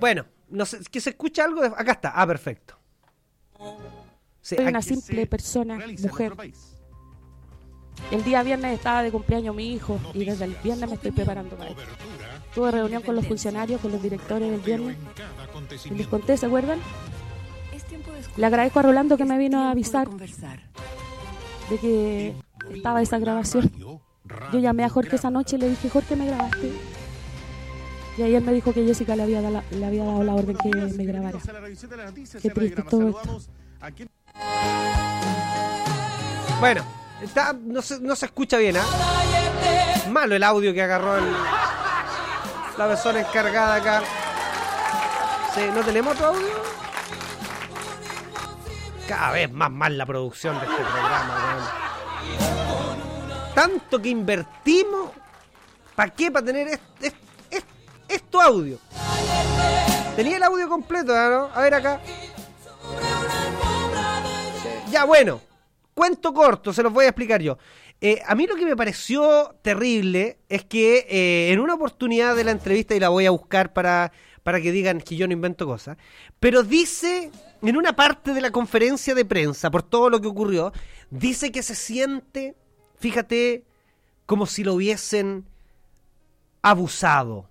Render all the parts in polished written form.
Bueno, no sé, ¿que se escucha algo? Acá está. Ah, perfecto. Sí, Soy una simple persona, mujer. El día viernes estaba de cumpleaños mi hijo y desde el viernes me estoy preparando para esto. Tuve reunión con los funcionarios, con los directores el viernes. Y les conté, ¿se acuerdan? Le agradezco a Rolando que me vino a avisar de que estaba esa grabación. Yo llamé a Jorge esa noche y le dije, Jorge, ¿me grabaste? Y ayer me dijo que Jessica le había dado la orden que me grabara. Qué triste todo esto. Bueno, no se escucha bien, ¿ah? Malo el audio que agarró la persona encargada acá. Sí, ¿no tenemos otro audio? Cada vez más mal la producción de este programa, ¿no? Tanto que invertimos, ¿para qué? Para tener esto audio. Tenía el audio completo, ¿no? A ver acá. Ya, bueno, cuento corto, se los voy a explicar yo. A mí lo que me pareció terrible es que en una oportunidad de la entrevista, y la voy a buscar para que digan que yo no invento cosas, pero dice, en una parte de la conferencia de prensa, por todo lo que ocurrió, dice que se siente, fíjate, como si lo hubiesen abusado.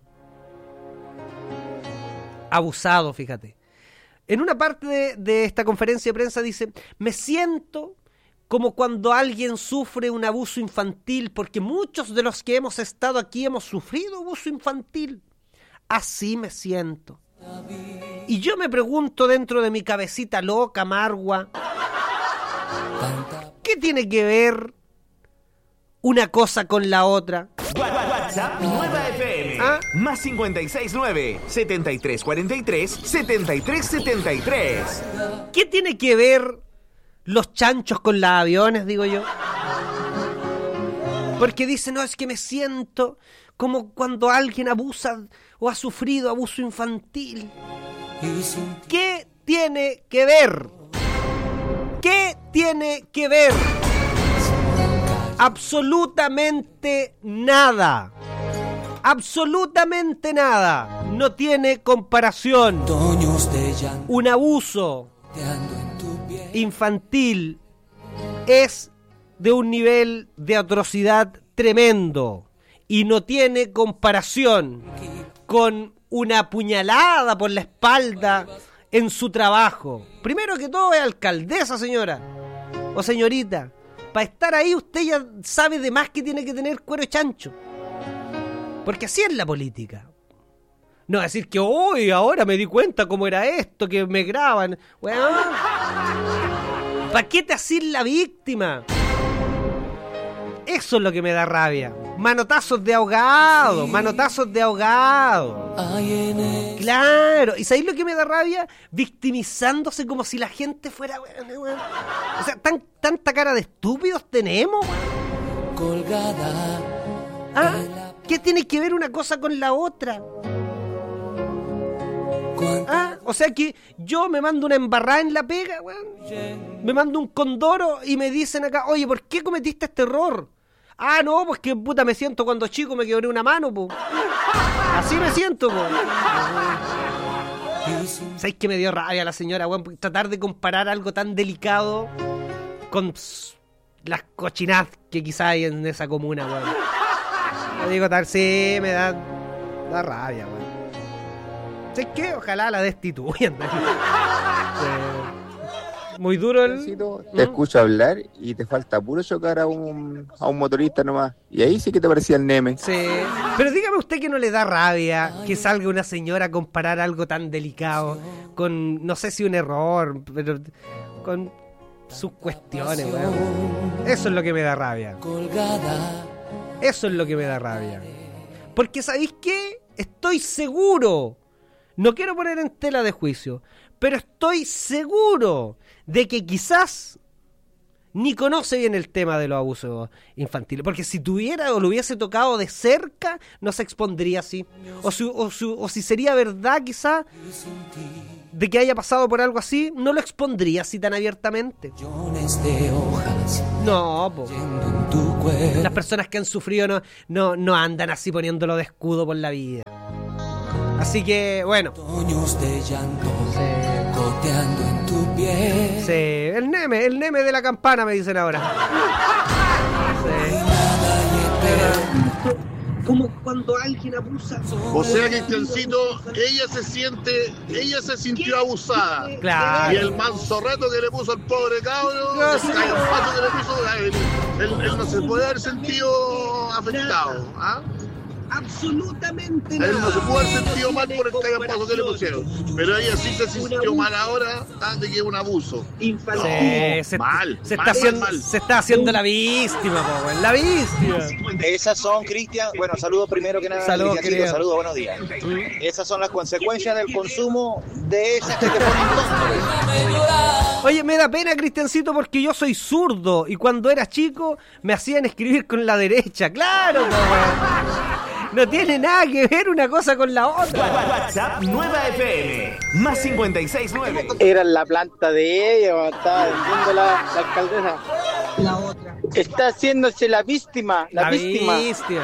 Abusado, fíjate. En una parte de esta conferencia de prensa dice, me siento como cuando alguien sufre un abuso infantil, porque muchos de los que hemos estado aquí hemos sufrido abuso infantil. Así me siento. Y yo me pregunto dentro de mi cabecita loca, Margua, ¿qué tiene que ver una cosa con la otra? WhatsApp Nueva FM. ¿Ah? Más 569-7343-7373. ¿Qué tiene que ver los chanchos con los aviones, digo yo? Porque dice, no, es que me siento como cuando alguien abusa o ha sufrido abuso infantil. ¿Qué tiene que ver? ¿Qué tiene que ver? Absolutamente nada. Absolutamente nada. No tiene comparación. Un abuso infantil es de un nivel de atrocidad tremendo y no tiene comparación con una puñalada por la espalda en su trabajo. Primero que todo es alcaldesa, señora o señorita. Para estar ahí usted ya sabe de más que tiene que tener cuero chancho. Porque así es la política. No decir que hoy, ahora me di cuenta cómo era esto, que me graban. Bueno, ¿para qué te haces la víctima? Eso es lo que me da rabia. Manotazos de ahogado, manotazos de ahogado. Claro, ¿y sabéis lo que me da rabia? Victimizándose como si la gente fuera... O sea, tanta cara de estúpidos tenemos. ¿Ah? ¿Qué tiene que ver una cosa con la otra? ¿Ah? O sea que yo me mando una embarrada en la pega, weón. Me mando un condoro y me dicen acá, oye, ¿por qué cometiste este error? Ah, no, pues que puta me siento cuando chico me quebré una mano, po. Así me siento, po. ¿Sabes qué me dio rabia la señora, weón? Tratar de comparar algo tan delicado con las cochinadas que quizá hay en esa comuna, weón. Yo digo, tal, sí, me da rabia, weón. ¿Sabes qué? Ojalá la destituyan. Muy duro el... Te escucho hablar y te falta puro chocar a un motorista nomás. Y ahí sí que te parecía el Neme. Sí. Pero dígame usted que no le da rabia que salga una señora a comparar algo tan delicado con, no sé si un error, pero con sus cuestiones, weón. Eso es lo que me da rabia. Eso es lo que me da rabia. Porque ¿sabéis qué? Estoy seguro, no quiero poner en tela de juicio, pero estoy seguro de que quizás ni conoce bien el tema de los abusos infantiles. Porque si tuviera o lo hubiese tocado de cerca, no se expondría así. O si sería verdad quizás de que haya pasado por algo así, no lo expondría así tan abiertamente. No, po. Las personas que han sufrido no andan así poniéndolo de escudo por la vida. Así que, bueno. Sí, el Neme de la campana, me dicen ahora. Sí. Como cuando alguien abusa. O sea, Cristiancito, ella se sintió abusada. Claro. Y el manzorreto que le puso al pobre cabro, el callampazo que le puso, él no se puede haber sentido afectado. ¿Ah? Absolutamente Él no nada. se pudo haber sentido mal por el callampazo que le pusieron. Pero ella sí se sintió mal ahora, de que es un abuso. Infantil. Se está haciendo la víctima, po, güey, la víctima. Esas son, Cristian, bueno, saludos primero que nada. Saludos, querido. Saludos, buenos días. Esas son las consecuencias del consumo de esas que te ponen tonto. Oye, me da pena, Cristiancito, porque yo soy zurdo y cuando era chico me hacían escribir con la derecha. Claro, po, güey. No tiene nada que ver una cosa con la otra. WhatsApp Nueva FM, más 569. Era la planta de ella, estaba vendiendo la alcaldesa. La otra. Está haciéndose la víctima. La víctima,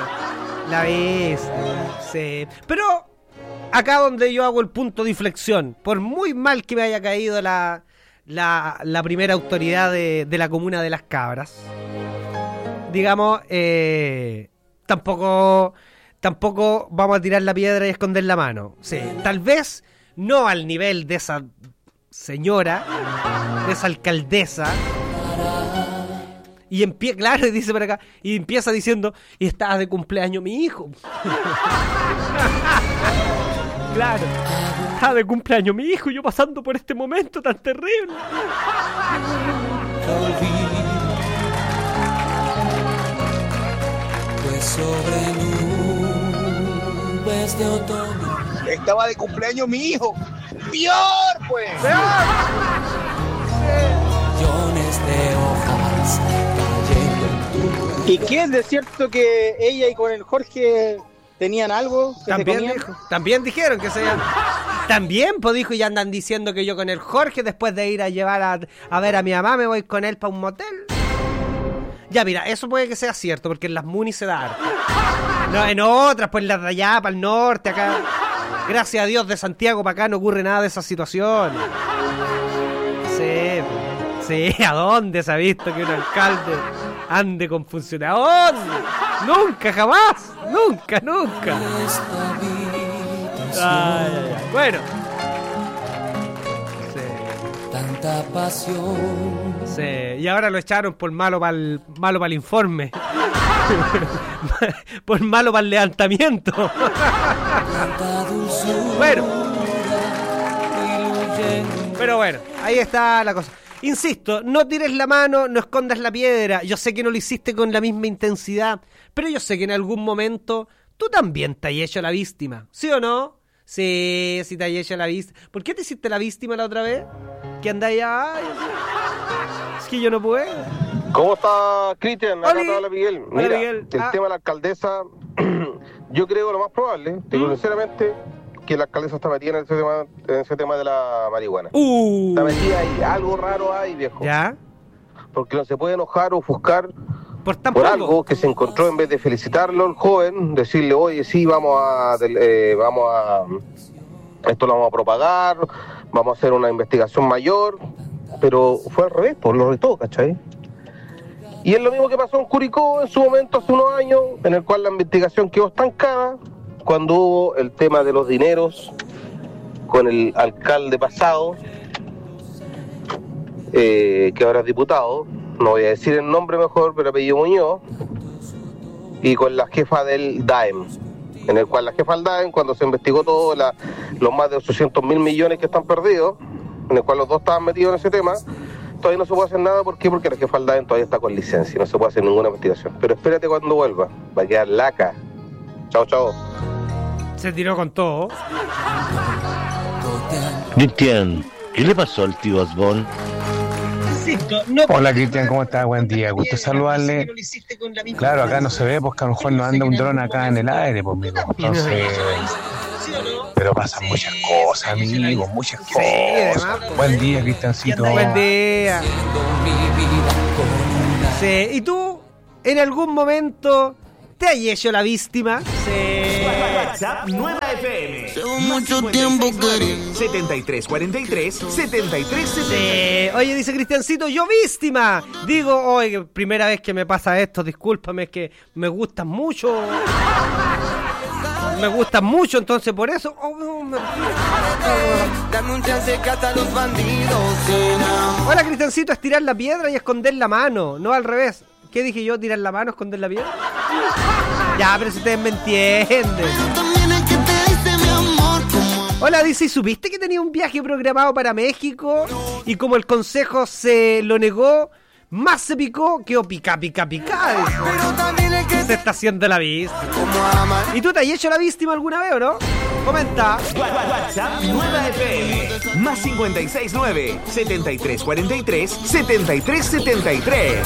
sí. Pero acá donde yo hago el punto de inflexión, por muy mal que me haya caído la primera autoridad de la comuna de Las Cabras, digamos, tampoco vamos a tirar la piedra y esconder la mano. Sí, tal vez no al nivel de esa señora, de esa alcaldesa. Y claro, dice por acá, y empieza diciendo, y estaba de cumpleaños mi hijo. Claro, estaba de cumpleaños mi hijo, y yo pasando por este momento tan terrible. De otoño. Estaba de cumpleaños mi hijo. ¡Peor, pues! Millones de hojas cayendo en tu... ¿Y qué es de cierto que ella y con el Jorge tenían algo? También dijeron que se... También, pues dijo, y andan diciendo que yo con el Jorge, después de ir a llevar a ver a mi mamá, me voy con él para un motel. Ya, mira, eso puede que sea cierto, porque en las Muni se da harto. No, en otras, pues las de allá, para el norte, acá. Gracias a Dios, de Santiago para acá no ocurre nada de esas situaciones. Sí, ¿a dónde se ha visto que un alcalde ande con funcionarios? ¿A dónde? Nunca, jamás. Nunca. Ay. Bueno. Sí. Tanta pasión. Sí, y ahora lo echaron por malo para el informe. Por malo para el levantamiento. Bueno. Pero bueno, ahí está la cosa. Insisto, no tires la mano, no escondas la piedra. Yo sé que no lo hiciste con la misma intensidad, pero yo sé que en algún momento tú también te has hecho la víctima. ¿Sí o no? Sí, te has hecho la víctima. ¿Por qué te hiciste la víctima la otra vez? Que andáis ahí. Es que yo no puedo. ¿Cómo está, Cristian? Acá te habla Miguel. Mira, Miguel. El tema de la alcaldesa, yo creo lo más probable, digo sinceramente, que la alcaldesa está metida en ese tema de la marihuana. Está metida ahí, algo raro hay, viejo. ¿Ya? Porque no se puede enojar o ofuscar por algo que se encontró, en vez de felicitarlo al joven, decirle, oye, sí, vamos a esto lo vamos a propagar, vamos a hacer una investigación mayor, pero fue al revés, por lo retó, ¿cachai? Y es lo mismo que pasó en Curicó en su momento hace unos años, en el cual la investigación quedó estancada cuando hubo el tema de los dineros con el alcalde pasado, que ahora es diputado, no voy a decir el nombre mejor, pero apellido Muñoz, y con la jefa del DAEM, en el cual la jefa del DAEM, cuando se investigó todo, los más de 800.000 millones que están perdidos, en el cual los dos estaban metidos en ese tema, todavía no se puede hacer nada. ¿Por qué? Porque la jefa del DAEM todavía está con licencia y no se puede hacer ninguna investigación. Pero espérate cuando vuelva, va a quedar laca. Chao. Se tiró con todo. Cristian, ¿qué le pasó al tío Osborne? Hola Cristian, ¿cómo estás? Buen día, gusto saludarle. Claro, acá no se ve porque a lo mejor no anda un dron acá en el aire, pues, amigo. Entonces, pero pasan muchas cosas, amigo, muchas cosas. Buen día, Cristiancito. Buen día. Sí, ¿y tú en algún momento te has hecho la víctima? Sí. WhatsApp Nueva FM. Llevo mucho tiempo queriendo. 7343-7370. Oye, dice Cristiancito, yo víctima. Digo, oye, primera vez que me pasa esto, discúlpame, es que me gustan mucho. Me gustan mucho, entonces por eso. Dame un chance que hasta los bandidos. Hola, Cristiancito, es tirar la piedra y esconder la mano, no al revés. ¿Qué dije yo? ¿Tirar la mano, esconder la piedra? Ya, pero si ustedes me entienden. Hola, dice, ¿y supiste que tenía un viaje programado para México? Y como el consejo se lo negó, más se picó, quedó pica. Se está haciendo la víctima. ¿Y tú te has hecho la víctima alguna vez o no? Comenta. WhatsApp Nueva FM. Más 569-7343-7373.